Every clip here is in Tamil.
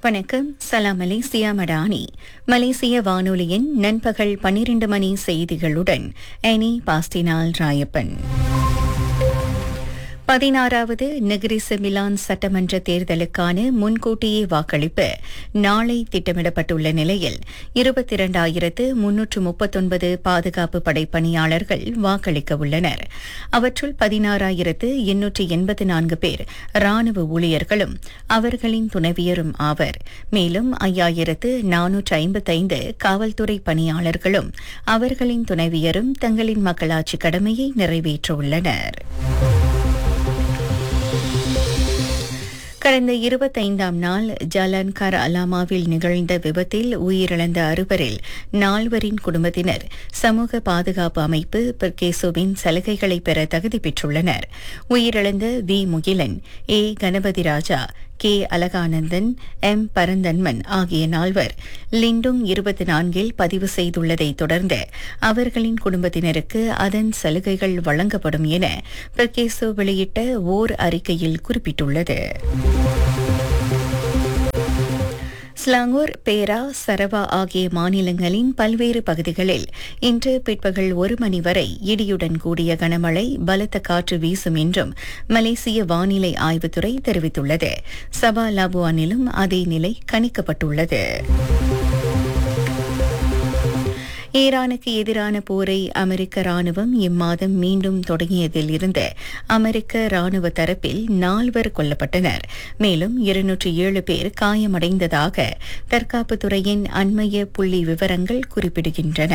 வணக்கம். சலாம் மலேசியா மடானி. மலேசிய வானொலியின் நண்பகல் 12 மணி செய்திகளுடன் அனி பாஸ்டினால் ராயப்பன். 16வது நெகிரி செமிலான் சட்டமன்ற தேர்தலுக்கான முன்கூட்டியே வாக்களிப்பு நாளை திட்டமிடப்பட்டுள்ள நிலையில் 22,339 பாதுகாப்பு படை பணியாளர்கள் வாக்களிக்க உள்ளனர். அவற்றுள் 16,884 பேர் ராணுவ ஊழியர்களும் அவர்களின் துணைவியரும் ஆவர். மேலும் 5,455 காவல்துறை பணியாளர்களும் அவர்களின் துணைவியரும் தங்களின் மக்களாட்சி கடமையை நிறைவேற்ற உள்ளனர். கடந்த 25ஆம் நாள் ஜாலான் கர் அலாமாவில் நிகழ்ந்த விபத்தில் உயிரிழந்த 6வரில் 4வரின் குடும்பத்தினர் சமூக பாதுகாப்பு அமைப்பு பெர்கேசோவின் சலுகைகளை பெற தகுதி பெற்றுள்ளனர். உயிரிழந்த we Mugilan, A Ganapathi Raja, K அலகானந்தன், M பரந்தன்மன் ஆகிய 4 லிண்டுங் 24இல் பதிவு செய்துள்ளதைத் தொடர்ந்து அவர்களின் குடும்பத்தினருக்கு அதன் சலுகைகள் வழங்கப்படும் என பெர்கேசோ வெளியிட்ட ஓர் அறிக்கையில் குறிப்பிட்டுள்ளது. ஸ்லாங்கூர், பேரா, சரவா ஆகிய மாநிலங்களின் பல்வேறு பகுதிகளில் இன்று பிற்பகல் 1 மணி வரை இடியுடன் கூடிய கனமழை, பலத்த காற்று வீசும் என்றும் மலேசிய வானிலை ஆய்வுத்துறை தெரிவித்துள்ளது. சபா லாபுவானிலும் அதே நிலை கணிக்கப்பட்டுள்ளது. ஈரானுக்கு எதிரான போரை அமெரிக்க ராணுவம் இம்மாதம் மீண்டும் தொடங்கியதில் இருந்து அமெரிக்க ராணுவ தரப்பில் 4 கொல்லப்பட்டனர். மேலும் 207 பேர் காயமடைந்ததாக தற்காப்புத்துறையின் அண்மைய புள்ளி விவரங்கள் குறிப்பிடுகின்றன.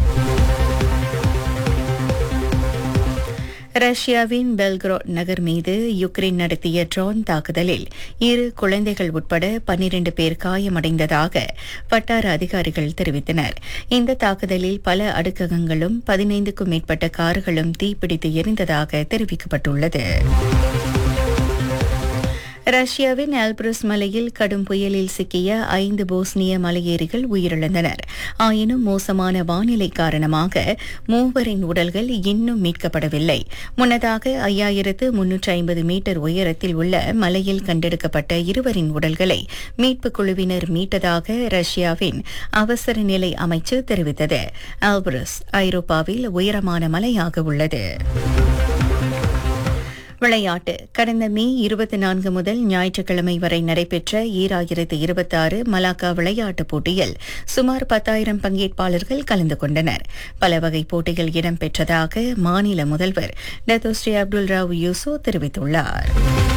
ரஷ்யாவின் பெல்கிராட் நகர் மீது யுக்ரைன் நடத்திய ட்ரோன் தாக்குதலில் 2 குழந்தைகள் உட்பட 12 பேர் காயமடைந்ததாக வட்டார அதிகாரிகள் தெரிவித்தனர். இந்த தாக்குதலில் பல அடுக்ககங்களும் 15க்கும் மேற்பட்ட கார்களும் தீப்பிடித்து எரிந்ததாக தெரிவிக்கப்பட்டுள்ளது. ரஷ்யாவின் ஆல்ப்ரஸ் மலையில் கடும் புயலில் சிக்கிய 5 போஸ்னிய மலையேறிகள் உயிரிழந்தனர். ஆயினும் மோசமான வானிலை காரணமாக 3 உடல்கள் இன்னும் மீட்கப்படவில்லை. முன்னதாக 5,350 மீட்டர் உயரத்தில் உள்ள மலையில் கண்டெடுக்கப்பட்ட 2 உடல்களை மீட்புக் குழுவினர் மீட்டதாக ரஷ்யாவின் அவசர நிலை அமைச்சு தெரிவித்தது. ஆல்ப்ரஸ் ஐரோப்பாவில் உயரமான மலையாக உள்ளது. விளையாட்டு. கடந்த மே 24 முதல் ஞாயிற்றுக்கிழமை வரை நடைபெற்ற 2026 மலாக்கா விளையாட்டுப் போட்டியில் சுமார் 10,000 பங்கேற்பாளர்கள் கலந்து கொண்டனர். பல வகை போட்டிகள் இடம்பெற்றதாக மாநில முதல்வர் டத்தோஸ்ரீ அப்துல் ராவ் யூசோ தெரிவித்துள்ளார்.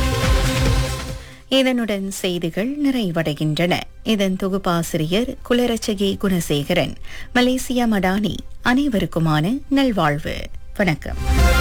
இதனுடன் செய்திகள் நிறைவடைகின்றன. இதன் தொகுப்பாசிரியர் குலரட்சகி குணசேகரன். மலேசியா மடானி. அனைவருக்குமான நல்வாழ்வு. வணக்கம்.